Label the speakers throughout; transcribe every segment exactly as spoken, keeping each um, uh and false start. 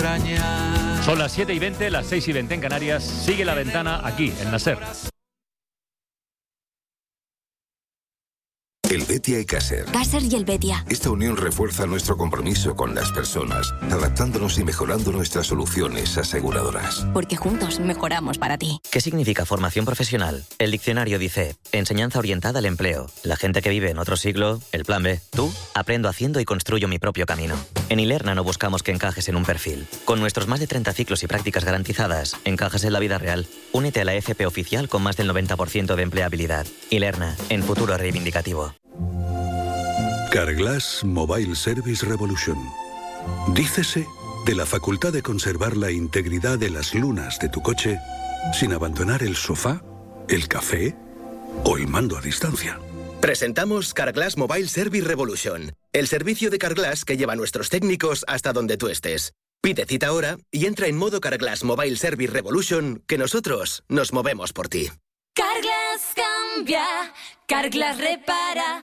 Speaker 1: engañar.
Speaker 2: Son las siete y veinte, las seis y veinte en Canarias. Sigue La Ventana aquí, en la SER.
Speaker 3: Helvetia y Caser.
Speaker 4: Caser y Helvetia.
Speaker 3: Esta unión refuerza nuestro compromiso con las personas, adaptándonos y mejorando nuestras soluciones aseguradoras.
Speaker 4: Porque juntos mejoramos para ti.
Speaker 5: ¿Qué significa formación profesional? El diccionario dice, enseñanza orientada al empleo. La gente que vive en otro siglo, el plan B. Tú, aprendo haciendo y construyo mi propio camino. En Ilerna no buscamos que encajes en un perfil. Con nuestros más de treinta ciclos y prácticas garantizadas, encajas en la vida real. Únete a la F P oficial con más del noventa por ciento de empleabilidad. Ilerna, en futuro reivindicativo.
Speaker 6: Carglass Mobile Service Revolution. Dícese de la facultad de conservar la integridad de las lunas de tu coche sin abandonar el sofá, el café o el mando a distancia.
Speaker 7: Presentamos Carglass Mobile Service Revolution, el servicio de Carglass que lleva a nuestros técnicos hasta donde tú estés. Pide cita ahora y entra en modo Carglass Mobile Service Revolution, que nosotros nos movemos por ti.
Speaker 8: Carglass cambia, Carglass repara.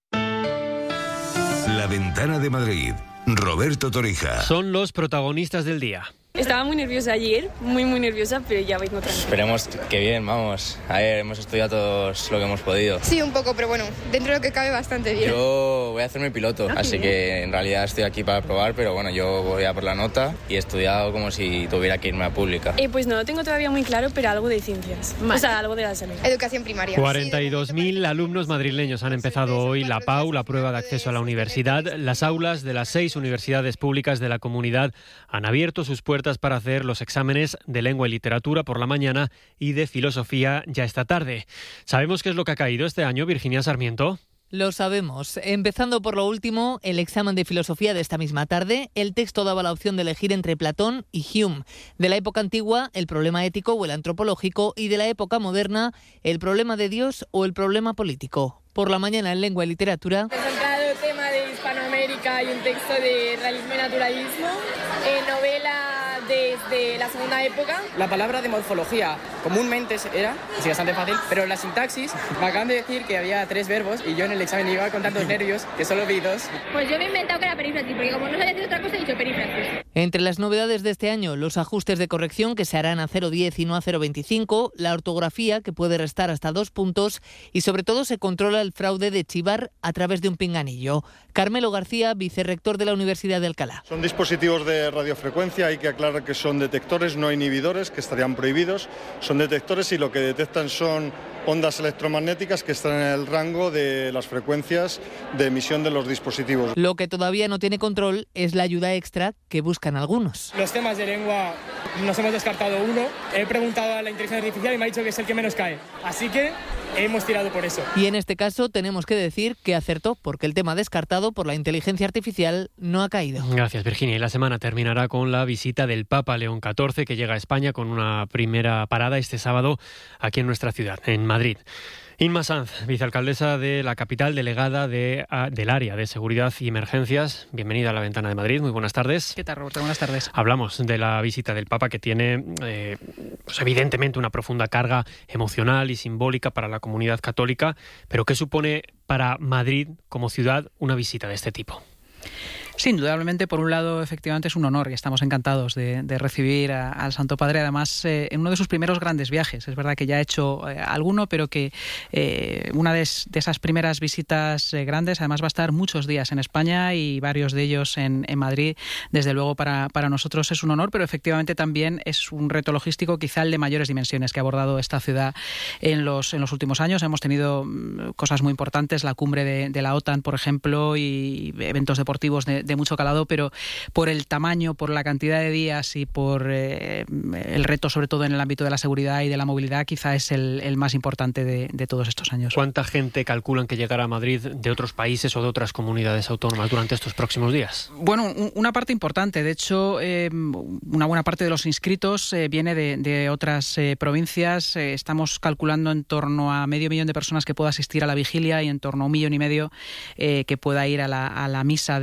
Speaker 3: La Ventana de Madrid. Roberto Torija.
Speaker 9: Son los protagonistas del día.
Speaker 10: Estaba muy nerviosa ayer, muy muy nerviosa, pero ya vengo tranquila.
Speaker 11: Esperemos que bien, vamos. A ver, hemos estudiado todos lo que hemos podido.
Speaker 12: Sí, un poco, pero bueno, dentro de lo que cabe bastante bien.
Speaker 11: Yo voy a hacerme piloto,
Speaker 12: Ah,
Speaker 11: así
Speaker 12: bien.
Speaker 11: que en realidad estoy aquí para probar, pero bueno, yo voy a por la nota y he estudiado como si tuviera que irme a pública.
Speaker 10: Eh, pues no lo tengo todavía muy claro, pero algo de ciencias. Vale. O sea, algo de la salud.
Speaker 12: Educación primaria.
Speaker 9: cuarenta y dos mil alumnos madrileños han empezado hoy la P A U, la prueba de acceso a la universidad. Las aulas de las seis universidades públicas de la comunidad han abierto sus puertas para hacer los exámenes de lengua y literatura por la mañana y de filosofía ya esta tarde. ¿Sabemos qué es lo que ha caído este año, Virginia Sarmiento?
Speaker 13: Lo sabemos. Empezando por lo último, el examen de filosofía de esta misma tarde. El texto daba la opción de elegir entre Platón y Hume. De la época antigua, el problema ético o el antropológico, y de la época moderna, el problema de Dios o el problema político. Por la mañana, en lengua y literatura.
Speaker 10: Presentado tema de Hispanoamérica y un texto de realismo y naturalismo. Eh, novela desde la segunda época.
Speaker 14: La palabra de morfología comúnmente era, es bastante fácil, pero la sintaxis, me acaban de decir que había tres verbos y yo en el examen iba con tantos nervios que solo vi dos.
Speaker 15: Pues yo me he inventado que era perífrasis, porque como no sabía decir otra cosa, he dicho perífrasis.
Speaker 13: Entre las novedades de este año, los ajustes de corrección que se harán a cero coma diez y no a cero coma veinticinco, la ortografía que puede restar hasta dos puntos y sobre todo se controla el fraude de chivar a través de un pinganillo. Carmelo García, vicerrector de la Universidad de Alcalá.
Speaker 16: Son dispositivos de radiofrecuencia, hay que aclarar que son detectores, no inhibidores, que estarían prohibidos. Son detectores y lo que detectan son ondas electromagnéticas que están en el rango de las frecuencias de emisión de los dispositivos.
Speaker 13: Lo que todavía no tiene control es la ayuda extra que buscan algunos.
Speaker 14: Los temas de lengua nos hemos descartado uno. He preguntado a la inteligencia artificial y me ha dicho que es el que menos cae. Así que hemos tirado por eso.
Speaker 13: Y en este caso tenemos que decir que acertó, porque el tema descartado por la inteligencia artificial no ha caído.
Speaker 9: Gracias, Virginia. Y la semana terminará con la visita del Papa León catorce, que llega a España con una primera parada este sábado aquí en nuestra ciudad, en Madrid. Inma Sanz, vicealcaldesa de la capital, delegada de, a, del área de seguridad y emergencias. Bienvenida a La Ventana de Madrid. Muy buenas tardes.
Speaker 17: ¿Qué tal, Roberto? Buenas tardes.
Speaker 9: Hablamos de la visita del Papa, que tiene eh, pues evidentemente una profunda carga emocional y simbólica para la comunidad católica, pero ¿qué supone para Madrid como ciudad una visita de este tipo?
Speaker 17: Sí, indudablemente, por un lado, efectivamente es un honor y estamos encantados de, de recibir a, al Santo Padre, además eh, en uno de sus primeros grandes viajes. Es verdad que ya ha hecho eh, alguno, pero que eh, una de, de esas primeras visitas eh, grandes, además va a estar muchos días en España y varios de ellos en, en Madrid. Desde luego para, para nosotros es un honor, pero efectivamente también es un reto logístico quizá el de mayores dimensiones que ha abordado esta ciudad en los, en los últimos años. Hemos tenido cosas muy importantes, la cumbre de, de la OTAN, por ejemplo, y eventos deportivos de, de mucho calado, pero por el tamaño, por la cantidad de días y por eh, el reto, sobre todo en el ámbito de la seguridad y de la movilidad, quizá es el, el más importante de, de todos estos años.
Speaker 9: ¿Cuánta gente calculan que llegará a Madrid de otros países o de otras comunidades autónomas durante estos próximos días?
Speaker 17: Bueno, una parte importante. De hecho, eh, una buena parte de los inscritos eh, viene de, de otras eh, provincias. Eh, estamos calculando en torno a medio millón de personas que pueda asistir a la vigilia y en torno a un millón y medio eh, que pueda ir a la, a la misa del domingo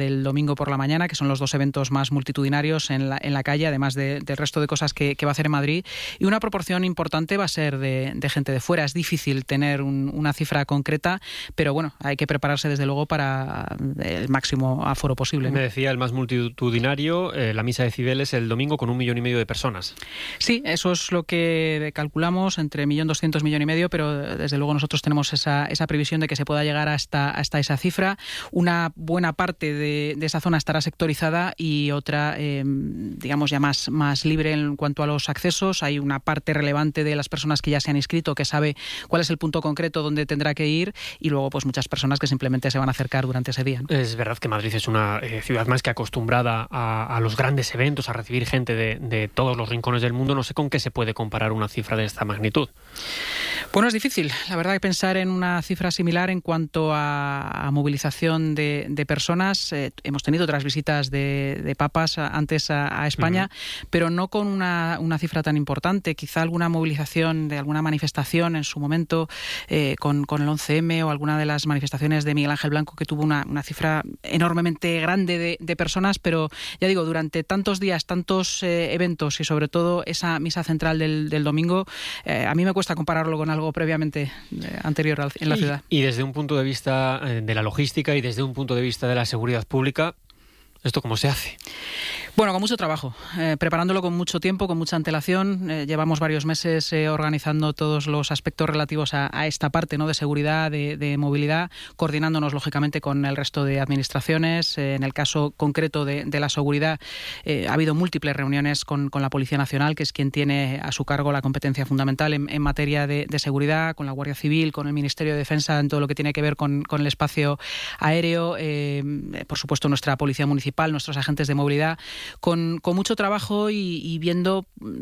Speaker 17: domingo por la mañana, que son los dos eventos más multitudinarios en la, en la calle, además de, del resto de cosas que, que va a hacer en Madrid. Y una proporción importante va a ser de, de gente de fuera. Es difícil tener un, una cifra concreta, pero bueno, hay que prepararse desde luego para el máximo aforo posible, ¿no?
Speaker 9: Me decía el más multitudinario, eh, la misa de Cibeles el domingo con un millón y medio de personas.
Speaker 17: Sí, eso es lo que calculamos, entre millón doscientos, millón y medio, pero desde luego nosotros tenemos esa, esa previsión de que se pueda llegar hasta, hasta esa cifra. Una buena parte de, de esa zona estará sectorizada y otra, eh, digamos, ya más, más libre en cuanto a los accesos. Hay una parte relevante de las personas que ya se han inscrito que sabe cuál es el punto concreto donde tendrá que ir, y luego pues muchas personas que simplemente se van a acercar durante ese día, ¿no?
Speaker 9: Es verdad que Madrid es una eh, ciudad más que acostumbrada a, a los grandes eventos, a recibir gente de, de todos los rincones del mundo. No sé con qué se puede comparar una cifra de esta magnitud.
Speaker 17: Bueno, es difícil, la verdad, que pensar en una cifra similar en cuanto a, a movilización de, de personas. Eh, hemos tenido otras visitas de, de papas a, antes a, a España, uh-huh. pero no con una, una cifra tan importante. Quizá alguna movilización de alguna manifestación en su momento eh, con, con el once eme o alguna de las manifestaciones de Miguel Ángel Blanco, que tuvo una, una cifra enormemente grande de, de personas, pero ya digo, durante tantos días, tantos eh, eventos y sobre todo esa misa central del, del domingo, eh, a mí me cuesta compararlo con algo previamente eh, anterior en la
Speaker 9: y,
Speaker 17: ciudad.
Speaker 9: Y desde un punto de vista eh, de la logística y desde un punto de vista de la seguridad pública, ¿esto cómo se hace?
Speaker 17: Bueno, con mucho trabajo, eh, preparándolo con mucho tiempo, con mucha antelación. Eh, llevamos varios meses eh, organizando todos los aspectos relativos a, a esta parte, ¿no?, de seguridad, de, de movilidad, coordinándonos lógicamente con el resto de administraciones. Eh, en el caso concreto de, de la seguridad, eh, ha habido múltiples reuniones con, con la Policía Nacional, que es quien tiene a su cargo la competencia fundamental en, en materia de, de seguridad, con la Guardia Civil, con el Ministerio de Defensa en todo lo que tiene que ver con, con el espacio aéreo, eh, por supuesto nuestra Policía Municipal, nuestros agentes de movilidad, Con, con mucho trabajo y, y viendo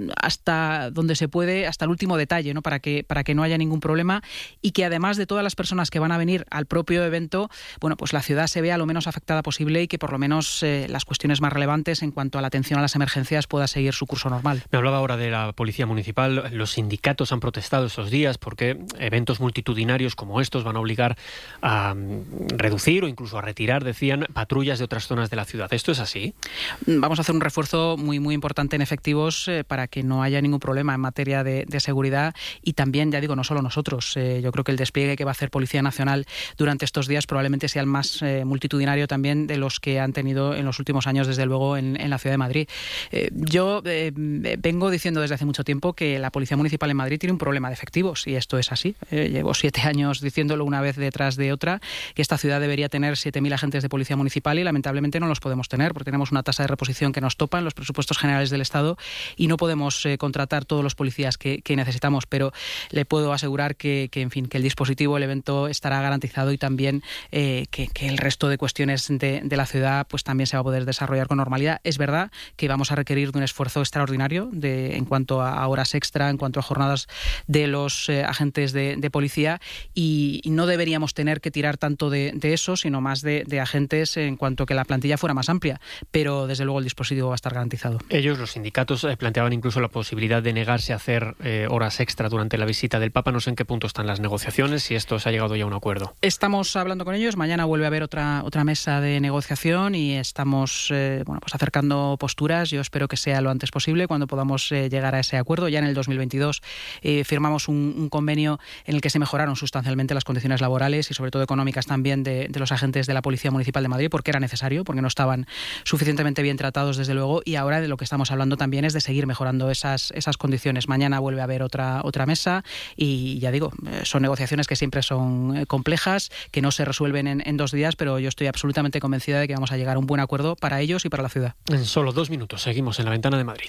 Speaker 17: hasta donde se puede, hasta el último detalle, ¿no?, para que, para que no haya ningún problema, y que además de todas las personas que van a venir al propio evento, bueno, pues la ciudad se vea lo menos afectada posible y que por lo menos eh, las cuestiones más relevantes en cuanto a la atención a las emergencias pueda seguir su curso normal.
Speaker 9: Me hablaba ahora de la Policía Municipal. Los sindicatos han protestado estos días porque eventos multitudinarios como estos van a obligar a reducir o incluso a retirar, decían, patrullas de otras zonas de la ciudad. ¿Esto es así?
Speaker 17: Vamos a hacer un refuerzo muy muy importante en efectivos eh, para que no haya ningún problema en materia de, de seguridad, y también, ya digo, no solo nosotros. Eh, yo creo que el despliegue que va a hacer Policía Nacional durante estos días probablemente sea el más eh, multitudinario también de los que han tenido en los últimos años, desde luego, en, en la ciudad de Madrid. Eh, yo eh, vengo diciendo desde hace mucho tiempo que la Policía Municipal en Madrid tiene un problema de efectivos, y esto es así. Eh, llevo siete años diciéndolo una vez detrás de otra, que esta ciudad debería tener siete mil agentes de Policía Municipal, y lamentablemente no los podemos tener porque tenemos una tasa de reposición que nos topa en los presupuestos generales del Estado y no podemos eh, contratar todos los policías que, que necesitamos, pero le puedo asegurar que, que, en fin, que el dispositivo, el evento estará garantizado, y también eh, que, que el resto de cuestiones de, de la ciudad pues también se va a poder desarrollar con normalidad. Es verdad que vamos a requerir de un esfuerzo extraordinario de, en cuanto a horas extra, en cuanto a jornadas de los eh, agentes de, de policía, y, y no deberíamos tener que tirar tanto de, de eso, sino más de, de agentes en cuanto a que la plantilla fuera más amplia, pero desde luego el dispositivo va a estar garantizado.
Speaker 9: Ellos, los sindicatos, eh, planteaban incluso la posibilidad de negarse a hacer eh, horas extra durante la visita del Papa. No sé en qué punto están las negociaciones, si esto se ha llegado ya a un acuerdo.
Speaker 17: Estamos hablando con ellos. Mañana vuelve a haber otra otra mesa de negociación y estamos eh, bueno, pues acercando posturas. Yo espero que sea lo antes posible, cuando podamos eh, llegar a ese acuerdo. Ya en el dos mil veintidós eh, firmamos un, un convenio en el que se mejoraron sustancialmente las condiciones laborales y sobre todo económicas también de, de los agentes de la Policía Municipal de Madrid, porque era necesario, porque no estaban suficientemente bien tratados, desde luego, y ahora de lo que estamos hablando también es de seguir mejorando esas, esas condiciones. Mañana vuelve a haber otra, otra mesa y ya digo, son negociaciones que siempre son complejas, que no se resuelven en, en dos días, pero yo estoy absolutamente convencida de que vamos a llegar a un buen acuerdo para ellos y para la ciudad.
Speaker 9: En solo dos minutos seguimos en La Ventana de Madrid.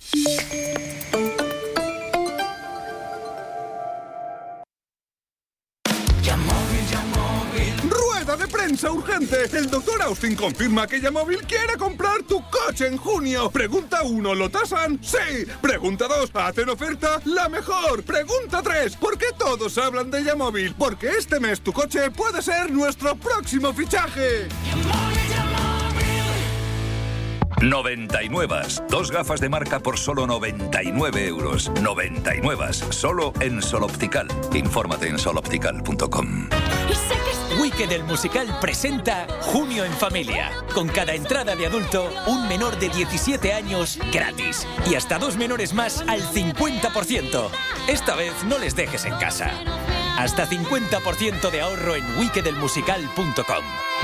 Speaker 1: De prensa urgente. El doctor Austin confirma que Yamóvil quiere comprar tu coche en junio. Pregunta uno, ¿lo tasan? Sí. Pregunta dos, ¿hacen oferta? La mejor. Pregunta tres, ¿por qué todos hablan de Yamóvil? Porque este mes tu coche puede ser nuestro próximo fichaje.
Speaker 18: noventa y nueve. Dos gafas de marca por solo noventa y nueve euros. noventa y nueve. Solo en Sol Optical. Infórmate en sol optical punto com.
Speaker 19: Wicked el musical presenta Junio en Familia. Con cada entrada de adulto, un menor de diecisiete años gratis. Y hasta dos menores más al cincuenta por ciento. Esta vez no les dejes en casa. Hasta cincuenta por ciento de ahorro en wicked el musical punto com.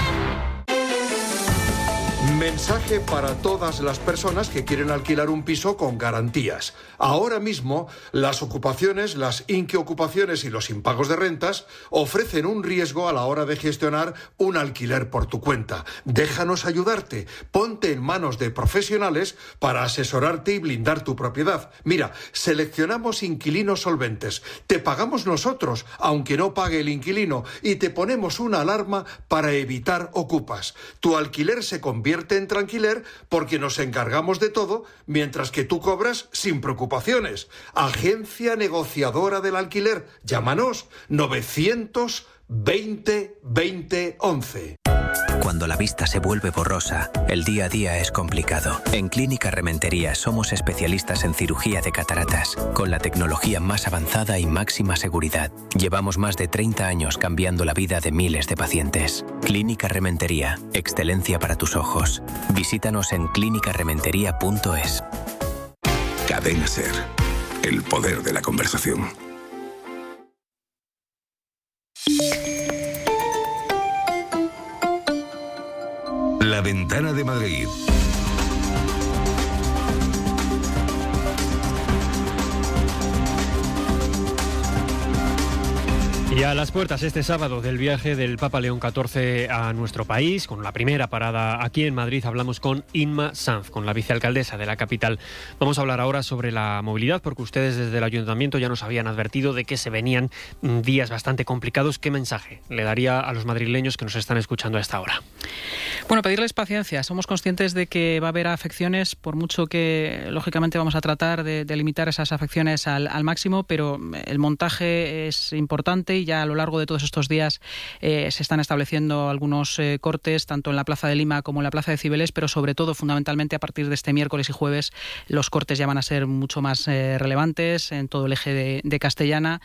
Speaker 20: Mensaje para todas las personas que quieren alquilar un piso con garantías. Ahora mismo, las ocupaciones, las inquiocupaciones y los impagos de rentas ofrecen un riesgo a la hora de gestionar un alquiler por tu cuenta. Déjanos ayudarte. Ponte en manos de profesionales para asesorarte y blindar tu propiedad. Mira, seleccionamos inquilinos solventes. Te pagamos nosotros, aunque no pague el inquilino, y te ponemos una alarma para evitar ocupas. Tu alquiler se convierte en tranquiler porque nos encargamos de todo mientras que tú cobras sin preocupaciones. Agencia negociadora del alquiler. Llámanos novecientos veinte veinte once.
Speaker 21: Cuando la vista se vuelve borrosa, el día a día es complicado. En Clínica Rementería somos especialistas en cirugía de cataratas, con la tecnología más avanzada y máxima seguridad. Llevamos más de treinta años cambiando la vida de miles de pacientes. Clínica Rementería, excelencia para tus ojos. Visítanos en clínica rementería punto es.
Speaker 3: Cadena Ser, el poder de la conversación. La Ventana de Madrid.
Speaker 9: Y a las puertas este sábado del viaje del Papa León catorce a nuestro país, con la primera parada aquí en Madrid, hablamos con Inma Sanz, con la vicealcaldesa de la capital. Vamos a hablar ahora sobre la movilidad, porque ustedes desde el ayuntamiento ya nos habían advertido de que se venían días bastante complicados. ¿Qué mensaje le daría a los madrileños que nos están escuchando a esta hora?
Speaker 17: Bueno, pedirles paciencia. Somos conscientes de que va a haber afecciones, por mucho que lógicamente vamos a tratar de, de limitar esas afecciones al, al máximo, pero el montaje es importante y ya a lo largo de todos estos días eh, se están estableciendo algunos eh, cortes, tanto en la Plaza de Lima como en la Plaza de Cibeles, pero sobre todo, fundamentalmente, a partir de este miércoles y jueves, los cortes ya van a ser mucho más eh, relevantes en todo el eje de, de Castellana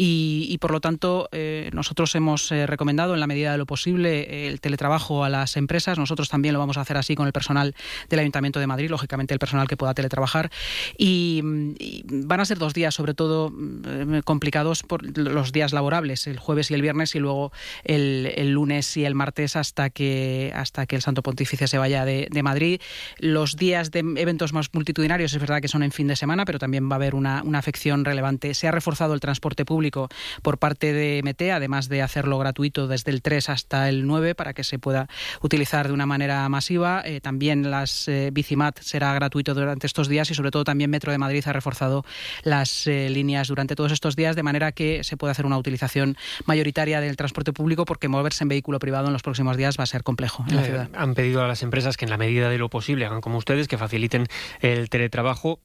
Speaker 17: y, y, por lo tanto, eh, nosotros hemos eh, recomendado, en la medida de lo posible, el teletrabajo a las empresas. Nosotros también lo vamos a hacer así con el personal del Ayuntamiento de Madrid, lógicamente el personal que pueda teletrabajar, y, y van a ser dos días, sobre todo, eh, complicados por los días laborables, el jueves y el viernes, y luego el, el lunes y el martes hasta que hasta que el Santo Pontífice se vaya de, de Madrid. Los días de eventos más multitudinarios es verdad que son en fin de semana, pero también va a haber una, una afección relevante. Se ha reforzado el transporte público por parte de M T, además de hacerlo gratuito desde el tres hasta el nueve para que se pueda utilizar de una manera masiva. Eh, también las eh, Bicimat será gratuito durante estos días y sobre todo también Metro de Madrid ha reforzado las eh, líneas durante todos estos días, de manera que se puede hacer una utilización mayoritaria del transporte público, porque moverse en vehículo privado en los próximos días va a ser complejo en la ciudad.
Speaker 9: Eh, han pedido a las empresas que en la medida de lo posible hagan como ustedes, que faciliten el teletrabajo.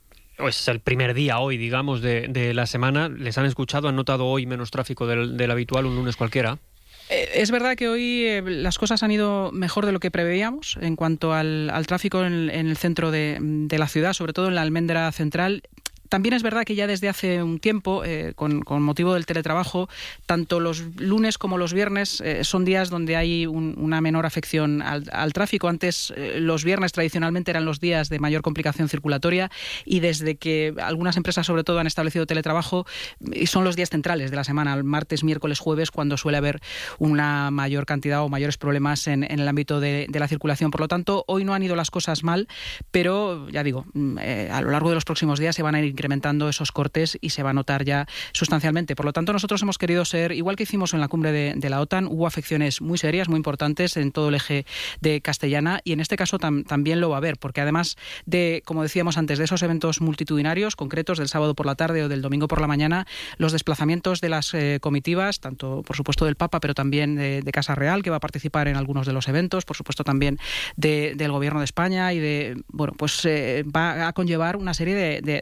Speaker 9: Es el primer día hoy, digamos, de, de la semana. ¿Les han escuchado? ¿Han notado hoy menos tráfico del, del habitual un lunes cualquiera?
Speaker 17: Es verdad que hoy eh, las cosas han ido mejor de lo que preveíamos en cuanto al, al tráfico en, en el centro de, de la ciudad, sobre todo en la Almendra Central. También es verdad que ya desde hace un tiempo, eh, con, con motivo del teletrabajo, tanto los lunes como los viernes eh, son días donde hay un, una menor afección al, al tráfico. Antes, eh, los viernes tradicionalmente eran los días de mayor complicación circulatoria, y desde que algunas empresas, sobre todo, han establecido teletrabajo, y son los días centrales de la semana, el martes, miércoles, jueves, cuando suele haber una mayor cantidad o mayores problemas en, en el ámbito de, de la circulación. Por lo tanto, hoy no han ido las cosas mal, pero, ya digo, eh, a lo largo de los próximos días se van a ir incrementando esos cortes y se va a notar ya sustancialmente. Por lo tanto, nosotros hemos querido ser, igual que hicimos en la cumbre de, de la OTAN, hubo afecciones muy serias, muy importantes en todo el eje de Castellana, y en este caso tam, también lo va a haber, porque además de, como decíamos antes, de esos eventos multitudinarios concretos del sábado por la tarde o del domingo por la mañana, los desplazamientos de las eh, comitivas, tanto por supuesto del Papa, pero también de, de Casa Real, que va a participar en algunos de los eventos, por supuesto también de, del Gobierno de España, y de, bueno, pues eh, va a conllevar una serie de, de, de afecciones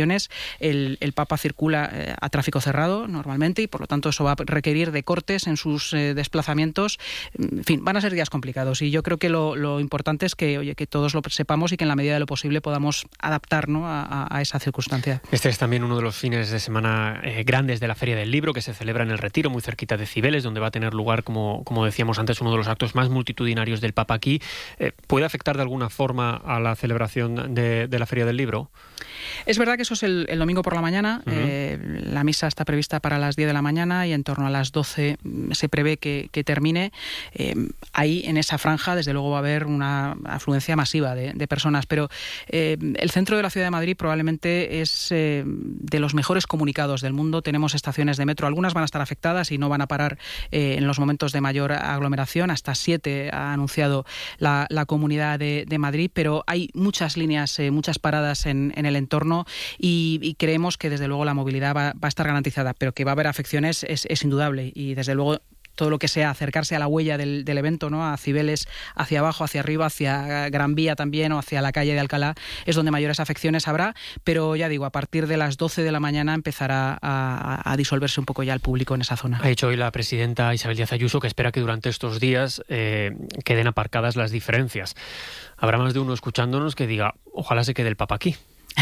Speaker 17: restricciones. El, el Papa circula eh, a tráfico cerrado normalmente y por lo tanto eso va a requerir de cortes en sus eh, desplazamientos. En fin, van a ser días complicados y yo creo que lo, lo importante es que, oye, que todos lo sepamos y que en la medida de lo posible podamos adaptar, ¿no?, a, a esa circunstancia.
Speaker 9: Este es también uno de los fines de semana eh, grandes de la Feria del Libro, que se celebra en el Retiro, muy cerquita de Cibeles, donde va a tener lugar, como, como decíamos antes, uno de los actos más multitudinarios del Papa aquí. Eh, ¿Puede afectar de alguna forma a la celebración de, de la Feria del Libro?
Speaker 17: Es verdad que eso es el, el domingo por la mañana. Uh-huh. eh, la misa está prevista para las diez de la mañana y en torno a las doce se prevé que, que termine. Eh, ahí, en esa franja, desde luego va a haber una afluencia masiva de, de personas, pero eh, el centro de la ciudad de Madrid probablemente es eh, de los mejores comunicados del mundo. Tenemos estaciones de metro, algunas van a estar afectadas y no van a parar eh, en los momentos de mayor aglomeración. Hasta siete ha anunciado la, la Comunidad de, de Madrid, pero hay muchas líneas, eh, muchas paradas en, en el entorno y, y creemos que desde luego la movilidad va, va a estar garantizada, pero que va a haber afecciones es, es indudable y desde luego todo lo que sea acercarse a la huella del, del evento, ¿no?, a Cibeles, hacia abajo, hacia arriba, hacia Gran Vía también o hacia la calle de Alcalá, es donde mayores afecciones habrá, pero ya digo, a partir de las doce de la mañana empezará a, a disolverse un poco ya el público en esa zona.
Speaker 9: Ha dicho hoy la presidenta Isabel Díaz Ayuso que espera que durante estos días eh, queden aparcadas las diferencias. Habrá más de uno escuchándonos que diga, ojalá se quede el Papa aquí.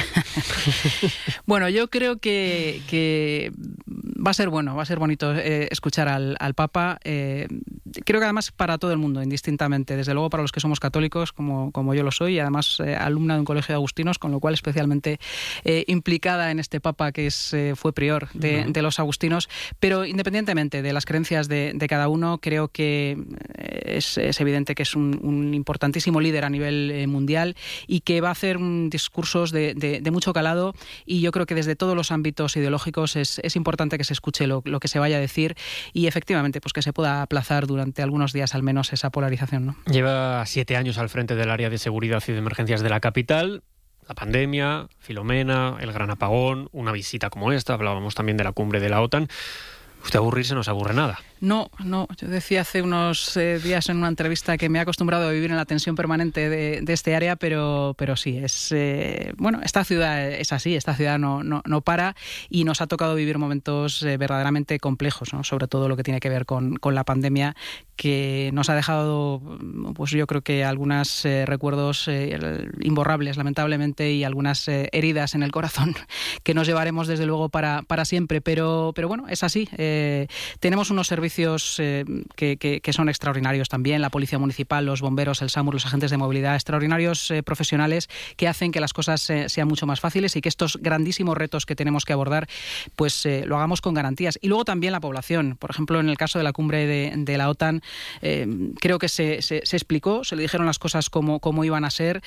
Speaker 17: Bueno, yo creo que, que va a ser bueno, va a ser bonito eh, escuchar al, al Papa. Eh, creo que además para todo el mundo, indistintamente. Desde luego para los que somos católicos, como, como yo lo soy, y además eh, alumna de un colegio de agustinos, con lo cual especialmente eh, implicada en este Papa que es, eh, fue prior de, uh-huh. de los agustinos. Pero independientemente de las creencias de, de cada uno, creo que es, es evidente que es un, un importantísimo líder a nivel eh, mundial y que va a hacer un discursos de, de De, de mucho calado y yo creo que desde todos los ámbitos ideológicos es, es importante que se escuche lo, lo que se vaya a decir y efectivamente pues que se pueda aplazar durante algunos días al menos esa polarización, ¿no?
Speaker 9: Lleva siete años al frente del área de seguridad y de emergencias de la capital. La pandemia, Filomena, el gran apagón, una visita como esta, hablábamos también de la cumbre de la OTAN. Usted aburrirse no se aburre nada.
Speaker 17: No, no. Yo decía hace unos eh, días en una entrevista que me he acostumbrado a vivir en la tensión permanente de, de este área, pero, pero sí, es eh, bueno, esta ciudad es así, esta ciudad no, no, no para y nos ha tocado vivir momentos eh, verdaderamente complejos, ¿no? Sobre todo lo que tiene que ver con, con la pandemia, que nos ha dejado, pues yo creo que algunos eh, recuerdos eh, imborrables, lamentablemente, y algunas eh, heridas en el corazón que nos llevaremos desde luego para, para siempre, pero, pero bueno, es así. Eh, tenemos unos servicios Eh, que, que, que son extraordinarios también, la Policía Municipal, los bomberos, el SAMUR, los agentes de movilidad, extraordinarios eh, profesionales que hacen que las cosas eh, sean mucho más fáciles y que estos grandísimos retos que tenemos que abordar pues eh, lo hagamos con garantías. Y luego también la población, por ejemplo, en el caso de la cumbre de, de la OTAN, eh, creo que se, se, se explicó, se le dijeron las cosas como, como iban a ser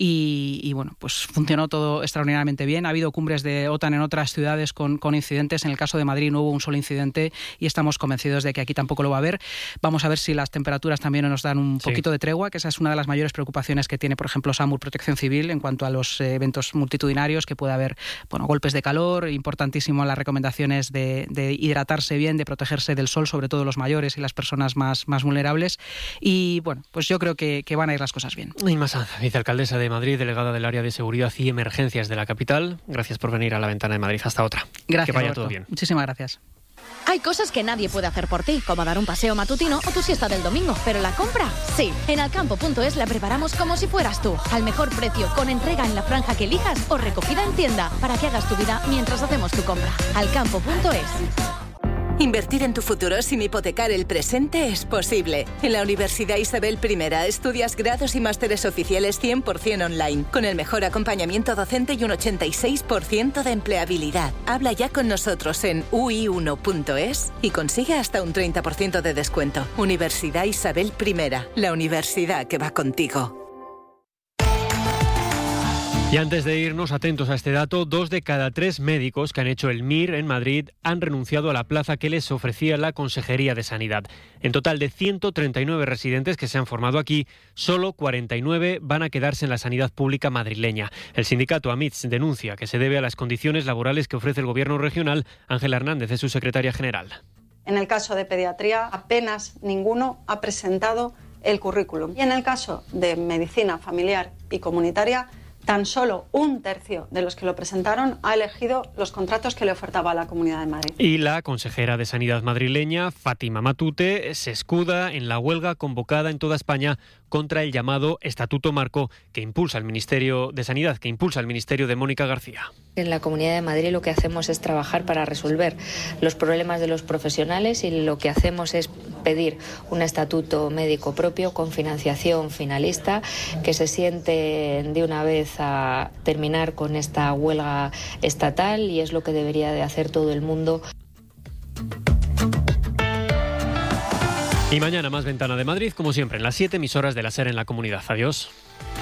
Speaker 17: y, y bueno, pues funcionó todo extraordinariamente bien. Ha habido cumbres de OTAN en otras ciudades con, con incidentes, en el caso de Madrid no hubo un solo incidente y estamos convencidos de que aquí tampoco lo va a haber. Vamos a ver si las temperaturas también nos dan un poquito sí. de tregua, que esa es una de las mayores preocupaciones que tiene, por ejemplo, SAMUR Protección Civil en cuanto a los eh, eventos multitudinarios, que puede haber bueno, golpes de calor, importantísimo las recomendaciones de, de hidratarse bien, de protegerse del sol, sobre todo los mayores y las personas más, más vulnerables. Y bueno, pues yo creo que, que van a ir las cosas bien.
Speaker 9: Inma Sanz, vicealcaldesa de Madrid, delegada del área de seguridad y emergencias de la capital. Gracias por venir a La Ventana de Madrid. Hasta otra.
Speaker 17: Gracias,
Speaker 9: que vaya
Speaker 17: Roberto.
Speaker 9: todo bien.
Speaker 17: Muchísimas gracias.
Speaker 2: Hay cosas que nadie puede hacer por ti, como dar un paseo matutino o tu siesta del domingo, pero la compra, sí. En alcampo punto es la preparamos como si fueras tú, al mejor precio, con entrega en la franja que elijas o recogida en tienda, para que hagas tu vida mientras hacemos tu compra. alcampo punto es.
Speaker 22: Invertir en tu futuro sin hipotecar el presente es posible. En la Universidad Isabel I estudias grados y másteres oficiales cien por ciento online, con el mejor acompañamiento docente y un ochenta y seis por ciento de empleabilidad. Habla ya con nosotros en u i uno punto es y consigue hasta un treinta por ciento de descuento. Universidad Isabel I, la universidad que va contigo.
Speaker 9: Y antes de irnos, atentos a este dato, dos de cada tres médicos que han hecho el M I R en Madrid han renunciado a la plaza que les ofrecía la Consejería de Sanidad. En total de ciento treinta y nueve residentes que se han formado aquí, solo cuarenta y nueve van a quedarse en la sanidad pública madrileña. El sindicato AMITS denuncia que se debe a las condiciones laborales que ofrece el gobierno regional. Ángela Hernández es su secretaria general.
Speaker 23: En el caso de pediatría, apenas ninguno ha presentado el currículum. Y en el caso de medicina familiar y comunitaria, tan solo un tercio de los que lo presentaron ha elegido los contratos que le ofertaba la Comunidad de Madrid.
Speaker 9: Y la consejera de Sanidad madrileña, Fátima Matute, se escuda en la huelga convocada en toda España contra el llamado Estatuto Marco que impulsa el Ministerio de Sanidad, que impulsa el Ministerio de Mónica García.
Speaker 4: En la Comunidad de Madrid lo que hacemos es trabajar para resolver los problemas de los profesionales y lo que hacemos es pedir un estatuto médico propio con financiación finalista, que se siente de una vez a terminar con esta huelga estatal, y es lo que debería de hacer todo el mundo.
Speaker 9: Y mañana más Ventana de Madrid, como siempre, en las siete emisoras de la SER en la comunidad. Adiós.